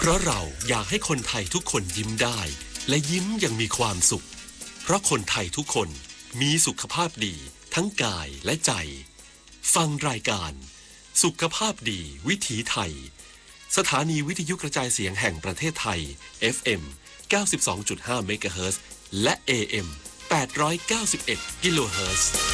ราะเราอยากให้คนไทยทุกคนยิ้มได้และยิ้มอย่างมีความสุขเพราะคนไทยทุกคนมีสุขภาพดีทั้งกายและใจฟังรายการสุขภาพดีวิถีไทยสถานีวิทยุกระจายเสียงแห่งประเทศไทย FM 92.5 เมกะเฮิรตซ์และ AM 891 กิโลเฮิรตซ์